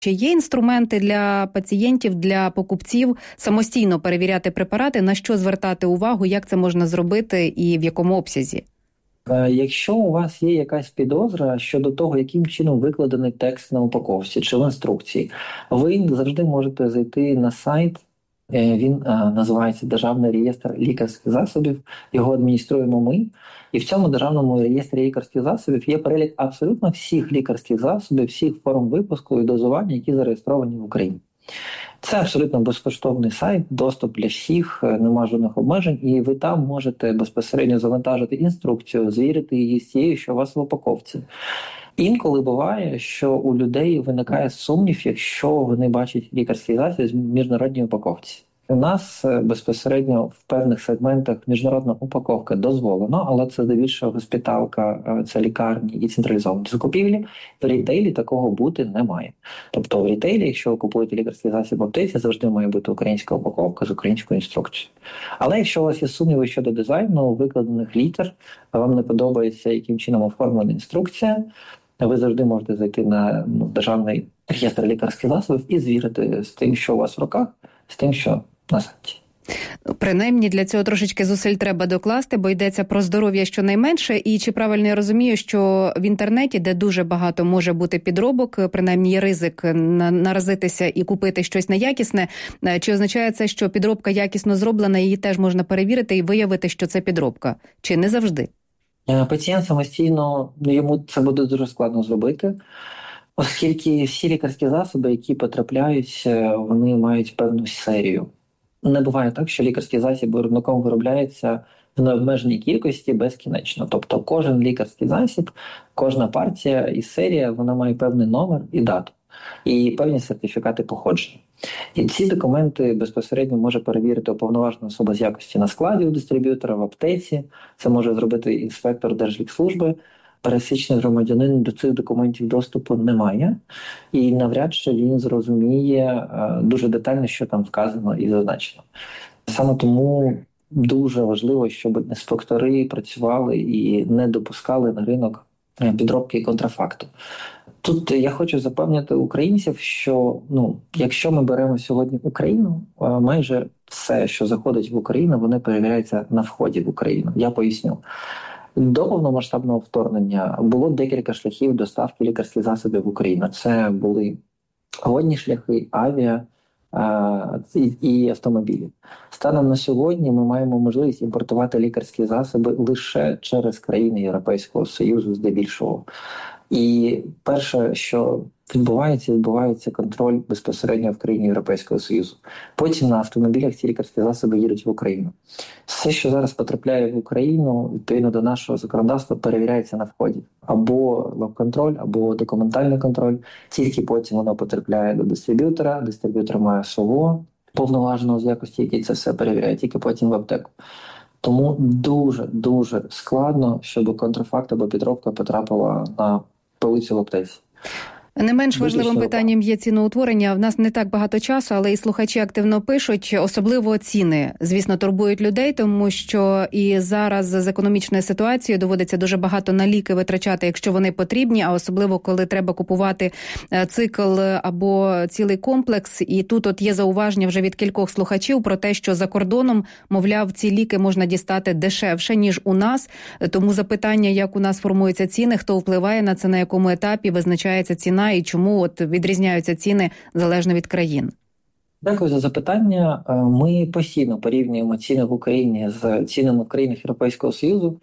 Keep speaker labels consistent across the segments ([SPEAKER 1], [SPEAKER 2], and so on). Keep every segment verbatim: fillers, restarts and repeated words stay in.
[SPEAKER 1] Чи є інструменти для пацієнтів, для покупців самостійно перевіряти препарати, на що звертати увагу, як це можна зробити і в якому обсязі?
[SPEAKER 2] Якщо у вас є якась підозра щодо того, яким чином викладений текст на упаковці чи в інструкції, ви завжди можете зайти на сайт, він а, називається Державний реєстр лікарських засобів, його адмініструємо ми. І в цьому Державному реєстрі лікарських засобів є перелік абсолютно всіх лікарських засобів, всіх форм випуску і дозування, які зареєстровані в Україні. Це абсолютно безкоштовний сайт, доступ для всіх, нема жодних обмежень, і ви там можете безпосередньо завантажити інструкцію, звірити її з тією, що у вас в упаковці. Інколи буває, що у людей виникає сумнів, якщо вони бачать лікарський засіб з міжнародній упаковці. У нас безпосередньо в певних сегментах міжнародна упаковка дозволена, але це здебільшого госпіталка, це лікарні і централізовані закупівлі. В рітейлі такого бути не має. Тобто в рітейлі, якщо ви купуєте лікарський засіб в аптеці, завжди має бути українська упаковка з українською інструкцією. Але якщо у вас є сумніви щодо дизайну, викладених літер, вам не подобається, яким чином оформлена інструкція, ви завжди можете зайти на ну, Державний реєстр лікарських засобів і звірити з тим, що у вас в руках, з тим, що на сайті.
[SPEAKER 1] Принаймні для цього трошечки зусиль треба докласти, бо йдеться про здоров'я щонайменше. І чи правильно я розумію, що в інтернеті, де дуже багато може бути підробок, принаймні є ризик наразитися і купити щось неякісне, чи означає це, що підробка якісно зроблена, її теж можна перевірити і виявити, що це підробка? Чи не завжди?
[SPEAKER 2] Пацієнт самостійно, йому це буде дуже складно зробити, оскільки всі лікарські засоби, які потрапляють, вони мають певну серію. Не буває так, що лікарський засіб виробником виробляється в необмеженій кількості безкінечно. Тобто кожен лікарський засіб, кожна партія і серія, вона має певний номер і дату, і певні сертифікати походження. І ці документи безпосередньо може перевірити уповноважена особа з якості на складі у дистриб'ютора, в аптеці. Це може зробити інспектор Держлікслужби. Пересічний громадянин до цих документів доступу не має, і навряд чи він зрозуміє дуже детально, що там вказано і зазначено. Саме тому дуже важливо, щоб інспектори працювали і не допускали на ринок підробки і контрафакту. Тут я хочу запевнити українців, що ну, якщо ми беремо сьогодні Україну, майже все, що заходить в Україну, вони перевіряються на вході в Україну. Я поясню. До повномасштабного вторгнення було декілька шляхів доставки лікарських засобів в Україну. Це були водні шляхи, авіа а, і, і автомобілі. Станом на сьогодні ми маємо можливість імпортувати лікарські засоби лише через країни Європейського Союзу здебільшого. І перше, що відбувається, відбувається контроль безпосередньо в країні Європейського Союзу. Потім на автомобілях ці лікарські засоби їдуть в Україну. Все, що зараз потрапляє в Україну, відповідно до нашого законодавства, перевіряється на вході. Або лабконтроль, або документальний контроль. Тільки потім воно потрапляє до дистриб'ютора, дистриб'ютор має СОВО, повноваженого з якості, який це все перевіряє, тільки потім в аптеку. Тому дуже-дуже складно, щоб контрафакт або підробка потрапила на полицю в аптеці.
[SPEAKER 1] Не менш важливим питанням є ціноутворення. В нас не так багато часу, але і слухачі активно пишуть, особливо ціни, звісно, турбують людей, тому що і зараз з економічною ситуацією доводиться дуже багато на ліки витрачати, якщо вони потрібні, а особливо, коли треба купувати цикл або цілий комплекс. І тут от є зауваження вже від кількох слухачів про те, що за кордоном, мовляв, ці ліки можна дістати дешевше, ніж у нас. Тому запитання, як у нас формуються ціни, хто впливає на це, на якому етапі визначається ціна, і чому от відрізняються ціни залежно від країн?
[SPEAKER 2] Дякую за запитання. Ми постійно порівнюємо ціни в Україні з цінами в країнах Європейського Союзу.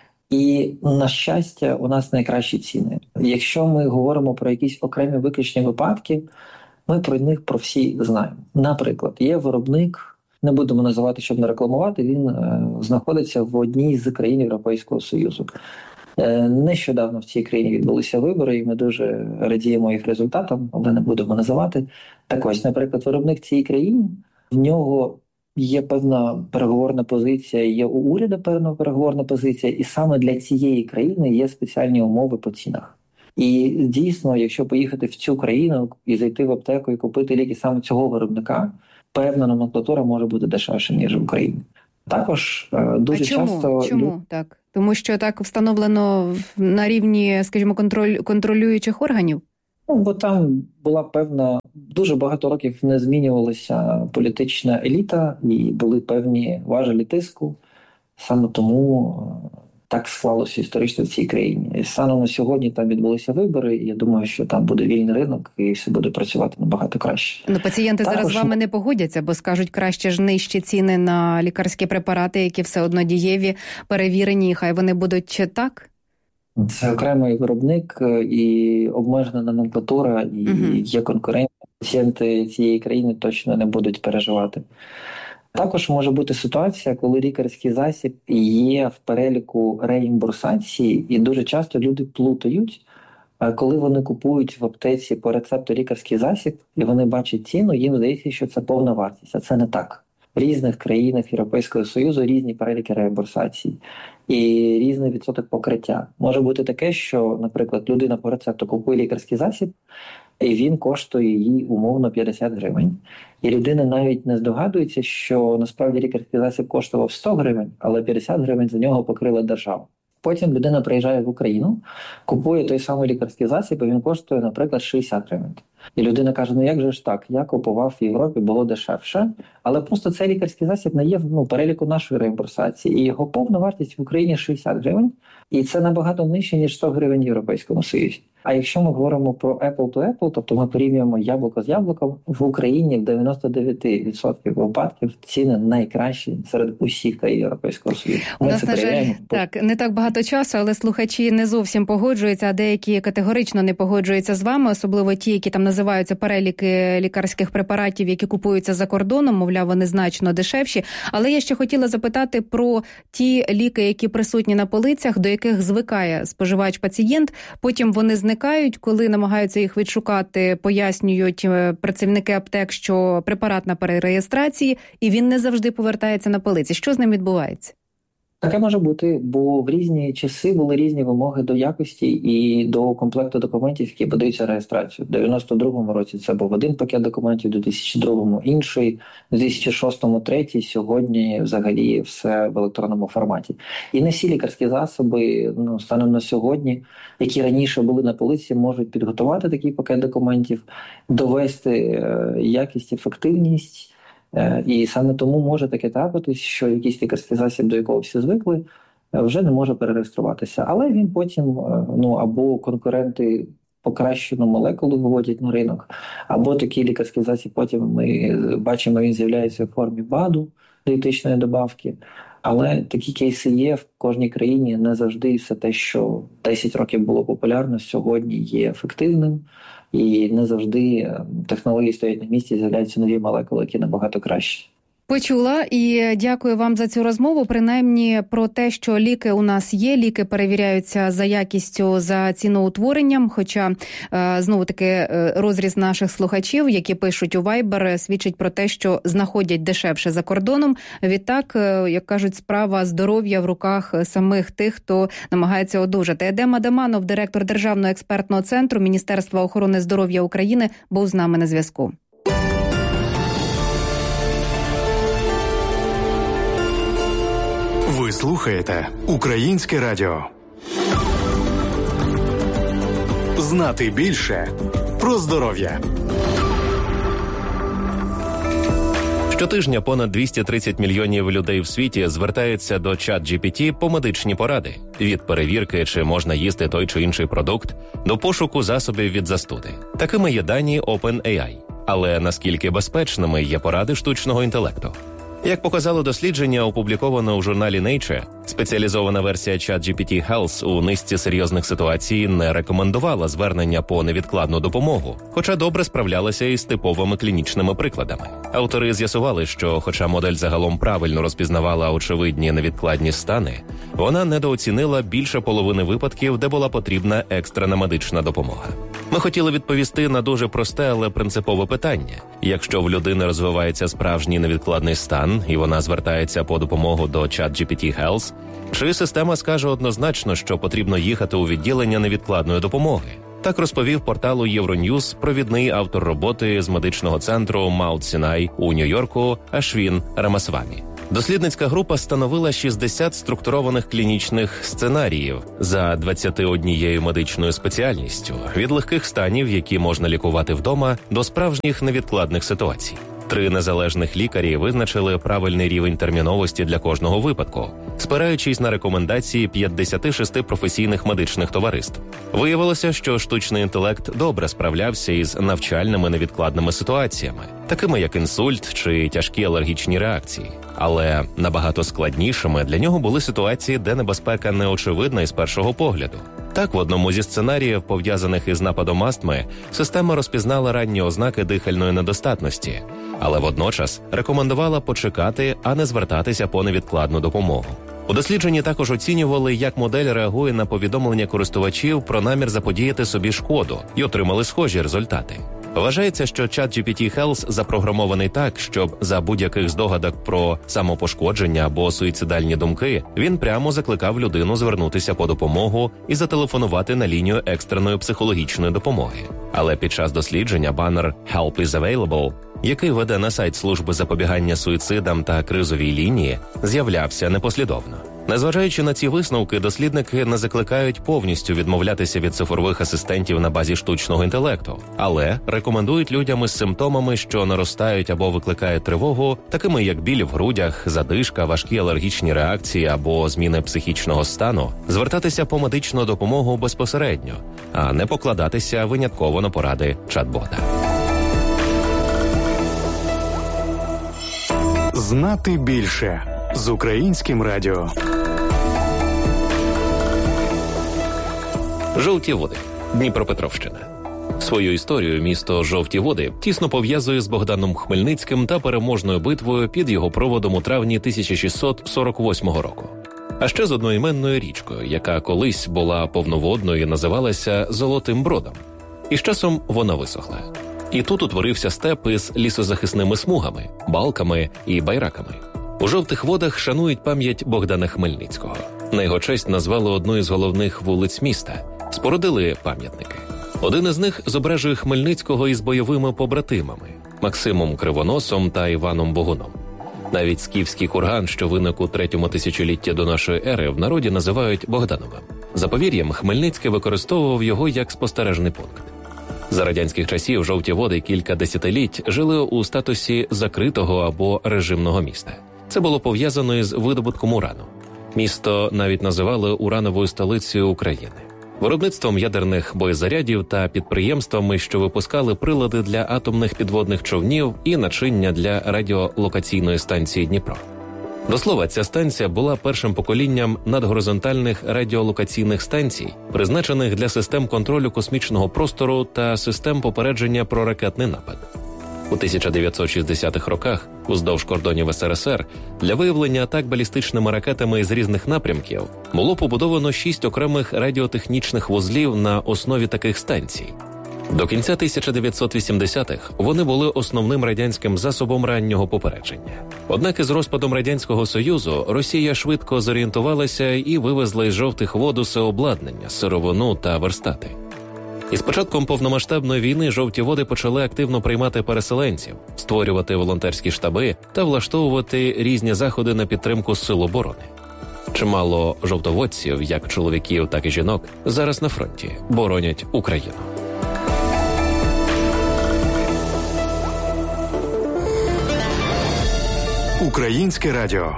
[SPEAKER 2] І, на щастя, у нас найкращі ціни. Якщо ми говоримо про якісь окремі виключні випадки, ми про них про всі знаємо. Наприклад, є виробник, не будемо називати, щоб не рекламувати, він е, знаходиться в одній з країн Європейського Союзу. Нещодавно в цій країні відбулися вибори, і ми дуже радіємо їх результатам, але не будемо називати. Так ось, наприклад, виробник цієї країни, в нього є певна переговорна позиція, є у уряду певна переговорна позиція, і саме для цієї країни є спеціальні умови по цінах. І дійсно, якщо поїхати в цю країну і зайти в аптеку і купити ліки саме цього виробника, певна номенклатура може бути дешевше, ніж в Україні. Також дуже
[SPEAKER 1] а чому?
[SPEAKER 2] часто...
[SPEAKER 1] Чому так? Тому що так встановлено на рівні, скажімо, контроль, контролюючих органів?
[SPEAKER 2] Ну, бо там була певна, дуже багато років не змінювалася політична еліта і були певні важелі тиску. Саме тому так склалося історично в цій країні. І станом на сьогодні там відбулися вибори, і я думаю, що там буде вільний ринок і все буде працювати набагато краще.
[SPEAKER 1] Ну, пацієнти Також... зараз з вами не погодяться, бо скажуть, краще ж нижчі ціни на лікарські препарати, які все одно дієві, перевірені, і хай вони будуть так?
[SPEAKER 2] Це окремий виробник і обмежена номенклатура, і угу. є конкуренція. Пацієнти цієї країни точно не будуть переживати. Також може бути ситуація, коли лікарський засіб є в переліку реімбурсації, і дуже часто люди плутають, коли вони купують в аптеці по рецепту лікарський засіб, і вони бачать ціну, їм здається, що це повна вартість, а це не так. В різних країнах Європейського Союзу різні переліки реімбурсації і різний відсоток покриття. Може бути таке, що, наприклад, людина по рецепту купує лікарський засіб, і він коштує їй умовно п'ятдесят гривень. І людина навіть не здогадується, що насправді лікарський засіб коштував сто гривень, але п'ятдесят гривень за нього покрила держава. Потім людина приїжджає в Україну, купує той самий лікарський засіб, і він коштує, наприклад, шістдесят гривень. І людина каже, ну як же ж так, я купував в Європі, було дешевше, але просто цей лікарський засіб не є в ну, переліку нашої реімбурсації, і його повна вартість в Україні шістдесят гривень, і це набагато нижче, ніж сто гривень в Європейському Союзі. А якщо ми говоримо про Apple to Apple, тобто ми порівнюємо яблуко з яблуком, в Україні в дев'яносто дев'ять відсотків випадків ціни найкращі серед усіх країн Європейського Союзу.
[SPEAKER 1] У нас, на жаль, так, не так багато часу, але слухачі не зовсім погоджуються, а деякі категорично не погоджуються з вами, особливо ті, які там називаються переліки лікарських препаратів, які купуються за кордоном, мовляв, вони значно дешевші. Але я ще хотіла запитати про ті ліки, які присутні на полицях, до яких звикає споживач-пацієнт, потім вони зникають. Коли намагаються їх відшукати, пояснюють працівники аптек, що препарат на перереєстрації, і він не завжди повертається на полиці. Що з ним відбувається?
[SPEAKER 2] Таке може бути, бо в різні часи були різні вимоги до якості і до комплекту документів, які подаються реєстрацію. В дев'яносто другому році це був один пакет документів, у дві тисячі другому інший, у дві тисячі шостому третій, сьогодні взагалі все в електронному форматі. І не всі лікарські засоби, ну, станом на сьогодні, які раніше були на полиці, можуть підготувати такий пакет документів, довести якість, ефективність. І саме тому може таке трапитись, що якийсь лікарський засіб, до якого всі звикли, вже не може перереєструватися. Але він потім, ну, або конкуренти покращену молекулу виводять на ринок, або такий лікарський засіб потім ми бачимо, він з'являється в формі БАДу, дієтичної добавки. Але такі кейси є в кожній країні, не завжди все те, що десять років було популярно, сьогодні є ефективним. І не завжди технології стоять на місці, з'являються нові молекули, які набагато кращі.
[SPEAKER 1] Почула і дякую вам за цю розмову. Принаймні про те, що ліки у нас є, ліки перевіряються за якістю, за ціноутворенням. Хоча, знову-таки, розріз наших слухачів, які пишуть у Viber, свідчить про те, що знаходять дешевше за кордоном. Відтак, як кажуть, справа здоров'я в руках самих тих, хто намагається одужати. Едем Адаманов, директор Державного експертного центру Міністерства охорони здоров'я України, був з нами на зв'язку.
[SPEAKER 3] Ви слухаєте Українське радіо. Знати більше про здоров'я.
[SPEAKER 4] Щотижня понад двісті тридцять мільйонів людей в світі звертаються до чат-джі пі ті по медичні поради. Від перевірки, чи можна їсти той чи інший продукт, до пошуку засобів від застуди. Такими є дані OpenAI. Але наскільки безпечними є поради штучного інтелекту? Як показало дослідження, опубліковане у журналі Nature, спеціалізована версія чат-джі пі ті Health у низці серйозних ситуацій не рекомендувала звернення по невідкладну допомогу, хоча добре справлялася із типовими клінічними прикладами. Автори з'ясували, що хоча модель загалом правильно розпізнавала очевидні невідкладні стани, вона недооцінила більше половини випадків, де була потрібна екстрена медична допомога. Ми хотіли відповісти на дуже просте, але принципове питання. Якщо в людини розвивається справжній невідкладний стан, і вона звертається по допомогу до чат-джі пі ті Health, чи система скаже однозначно, що потрібно їхати у відділення невідкладної допомоги? Так розповів порталу Євроньюз провідний автор роботи з медичного центру Маунт Сінай у Нью-Йорку Ашвін Рамасвамі. Дослідницька група становила шістдесят структурованих клінічних сценаріїв за двадцятою однією медичною спеціальністю, від легких станів, які можна лікувати вдома, до справжніх невідкладних ситуацій. Три незалежних лікарі визначили правильний рівень терміновості для кожного випадку, спираючись на рекомендації п'ятдесят шість професійних медичних товариств. Виявилося, що штучний інтелект добре справлявся із навчальними невідкладними ситуаціями, такими як інсульт чи тяжкі алергічні реакції. Але набагато складнішими для нього були ситуації, де небезпека неочевидна із першого погляду. Так, в одному зі сценаріїв, пов'язаних із нападом астми, система розпізнала ранні ознаки дихальної недостатності, але водночас рекомендувала почекати, а не звертатися по невідкладну допомогу. У дослідженні також оцінювали, як модель реагує на повідомлення користувачів про намір заподіяти собі шкоду, і отримали схожі результати. Вважається, що ChatGPT Health запрограмований так, щоб за будь-яких здогадок про самопошкодження або суїцидальні думки він прямо закликав людину звернутися по допомогу і зателефонувати на лінію екстреної психологічної допомоги. Але під час дослідження банер «Help is available», який веде на сайт служби запобігання суїцидам та кризовій лінії, з'являвся непослідовно. Незважаючи на ці висновки, дослідники не закликають повністю відмовлятися від цифрових асистентів на базі штучного інтелекту, але рекомендують людям із симптомами, що наростають або викликають тривогу, такими як біль в грудях, задишка, важкі алергічні реакції або зміни психічного стану, звертатися по медичну допомогу безпосередньо, а не покладатися винятково на поради чат-бота.
[SPEAKER 3] Знати більше з Українським радіо.
[SPEAKER 4] Жовті води. Дніпропетровщина. Свою історію місто Жовті Води тісно пов'язує з Богданом Хмельницьким та переможною битвою під його проводом у травні тисяча шістсот сорок восьмого року. А ще з одноіменною річкою, яка колись була повноводною і називалася Золотим Бродом. І з часом вона висохла. І тут утворився степ із лісозахисними смугами, балками і байраками. У Жовтих Водах шанують пам'ять Богдана Хмельницького. На його честь назвали одну із головних вулиць міста. Спорудили пам'ятники. Один із них зображує Хмельницького із бойовими побратимами – Максимом Кривоносом та Іваном Богуном. Навіть скіфський курган, що виник у третьому тисячолітті до нашої ери, в народі називають Богдановим. За повір'ям, Хмельницький використовував його як спостережний пункт. За радянських часів Жовті Води кілька десятиліть жили у статусі закритого або режимного міста. Це було пов'язано із видобутком урану. Місто навіть називали урановою столицею України. Виробництвом ядерних боєзарядів та підприємствами, що випускали прилади для атомних підводних човнів і начиння для радіолокаційної станції Дніпро. До слова, ця станція була першим поколінням надгоризонтальних радіолокаційних станцій, призначених для систем контролю космічного простору та систем попередження про ракетний напад. У тисяча дев'ятсот шістдесятих роках уздовж кордонів ес ер ес ер для виявлення атак балістичними ракетами з різних напрямків було побудовано шість окремих радіотехнічних вузлів на основі таких станцій. До кінця тисяча дев'ятсот вісімдесятих вони були основним радянським засобом раннього попередження. Однак із розпадом Радянського Союзу Росія швидко зорієнтувалася і вивезла із Жовтих Вод усе обладнання, сировину та верстати. Із початком повномасштабної війни Жовті Води почали активно приймати переселенців, створювати волонтерські штаби та влаштовувати різні заходи на підтримку сил оборони. Чимало жовтоводців, як чоловіків, так і жінок, зараз на фронті боронять Україну.
[SPEAKER 3] Українське радіо.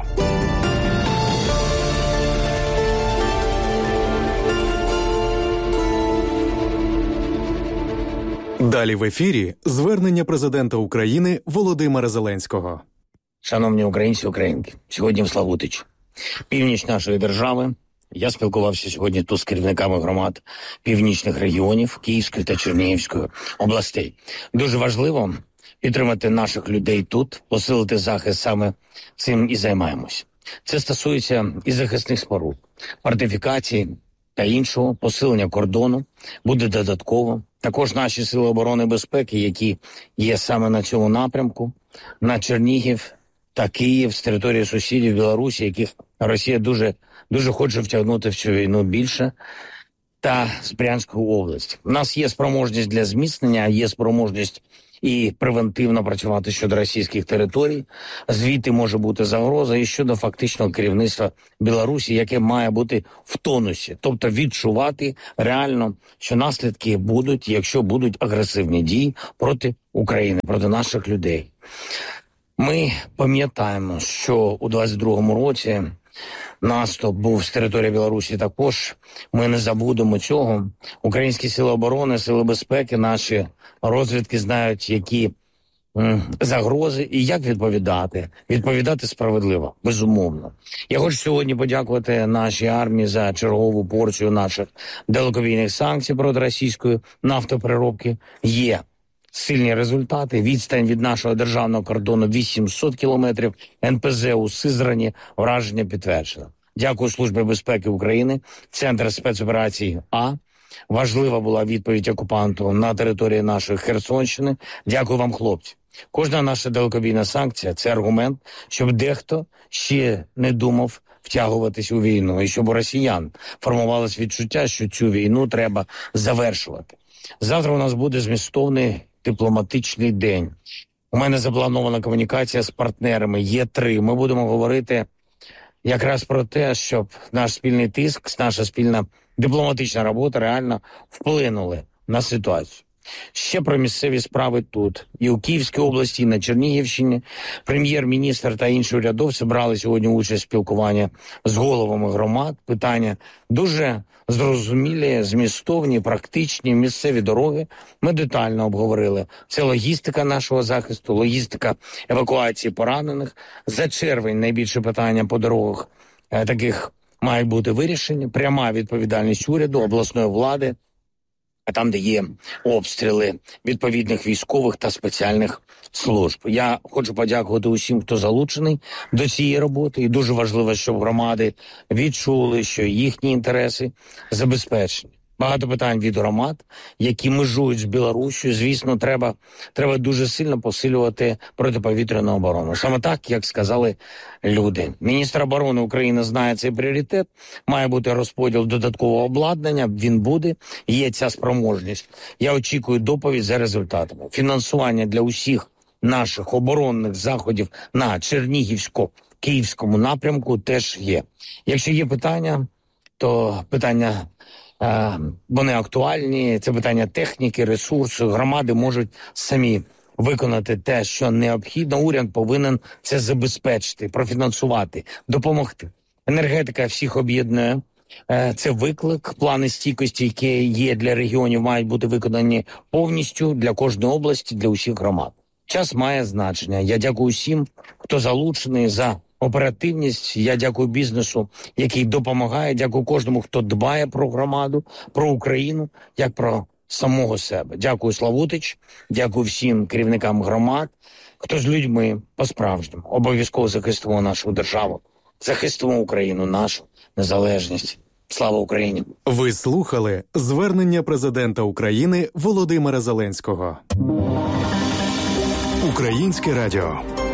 [SPEAKER 3] Далі в ефірі звернення президента України Володимира Зеленського.
[SPEAKER 5] Шановні українці, українки, сьогодні в Славутич, північ нашої держави. Я спілкувався сьогодні тут з керівниками громад північних регіонів Київської та Чернігівської областей. Дуже важливо підтримати наших людей тут, посилити захист, саме цим і займаємось. Це стосується і захисних споруд, фортифікацій та іншого, посилення кордону буде додатково. Також наші сили оборони і безпеки, які є саме на цьому напрямку, на Чернігів та Київ з території сусідів Білорусі, яких Росія дуже, дуже хоче втягнути в цю війну більше, та з Брянської області. У нас є спроможність для зміцнення, є спроможність і превентивно працювати щодо російських територій. Звідти може бути загроза і щодо фактичного керівництва Білорусі, яке має бути в тонусі. Тобто відчувати реально, що наслідки будуть, якщо будуть агресивні дії проти України, проти наших людей. Ми пам'ятаємо, що у двадцять другому році наступ був з території Білорусі також. Ми не забудемо цього. Українські сили оборони, сили безпеки, наші розвідки знають, які м, загрози і як відповідати. Відповідати справедливо, безумовно. Я хочу сьогодні подякувати нашій армії за чергову порцію наших далекобійних санкцій проти російської нафтопереробки. Є сильні результати. Відстань від нашого державного кордону вісімсот кілометрів. ен пе зе у Сизрані. Враження підтверджено. Дякую Службі безпеки України, Центр спецоперацій А. Важлива була відповідь окупанту на території нашої Херсонщини. Дякую вам, хлопці. Кожна наша далекобійна санкція – це аргумент, щоб дехто ще не думав втягуватись у війну. І щоб у росіян формувалось відчуття, що цю війну треба завершувати. Завтра у нас буде змістовний дипломатичний день. У мене запланована комунікація з партнерами. Є три. Ми будемо говорити якраз про те, щоб наш спільний тиск, наша спільна дипломатична робота реально вплинули на ситуацію. Ще про місцеві справи тут. І у Київській області, і на Чернігівщині. Прем'єр-міністр та інші урядовці брали сьогодні участь в спілкуванні з головами громад. Питання дуже зрозумілі, змістовні, практичні, місцеві дороги. Ми детально обговорили. Це логістика нашого захисту, логістика евакуації поранених. За червень найбільше питання по дорогах е, таких мають бути вирішені. Пряма відповідальність уряду, обласної влади, там, де є обстріли відповідних військових та спеціальних служб. Я хочу подякувати усім, хто залучений до цієї роботи. І дуже важливо, щоб громади відчули, що їхні інтереси забезпечені. Багато питань від громад, які межують з Білоруссю. Звісно, треба, треба дуже сильно посилювати протиповітряну оборону. Саме так, як сказали люди. Міністр оборони України знає цей пріоритет. Має бути розподіл додаткового обладнання. Він буде. Є ця спроможність. Я очікую доповідь за результатами. Фінансування для усіх наших оборонних заходів на Чернігівсько-Київському напрямку теж є. Якщо є питання, то питання... Вони актуальні, це питання техніки, ресурсу, громади можуть самі виконати те, що необхідно. Уряд повинен це забезпечити, профінансувати, допомогти. Енергетика всіх об'єднує. Це виклик, плани стійкості, які є для регіонів, мають бути виконані повністю для кожної області, для усіх громад. Час має значення. Я дякую всім, хто залучений за оперативність. Я дякую бізнесу, який допомагає. Дякую кожному, хто дбає про громаду, про Україну, як про самого себе. Дякую, Славутич. Дякую всім керівникам громад, хто з людьми по-справжньому. Обов'язково захистимо нашу державу, захистимо Україну, нашу незалежність. Слава Україні!
[SPEAKER 3] Ви слухали звернення президента України Володимира Зеленського. Українське радіо.